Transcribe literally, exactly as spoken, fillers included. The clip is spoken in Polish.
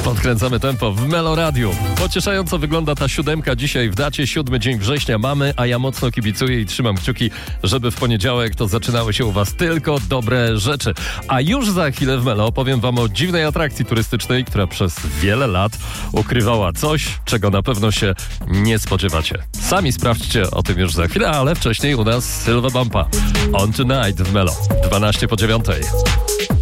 Podkręcamy tempo w Melo Radiu. Pocieszająco wygląda ta siódemka dzisiaj w dacie. Siódmy dzień września mamy, a ja mocno kibicuję i trzymam kciuki, żeby w poniedziałek to zaczynały się u was tylko dobre rzeczy. A już za chwilę w Melo opowiem wam o dziwnej atrakcji turystycznej, która przez wiele lat ukrywała coś, czego na pewno się nie spodziewacie. Sami sprawdźcie o tym już za chwilę, ale wcześniej u nas Sylwa Bumpa. On Tonight w Melo. dwanaście po dziewiątej.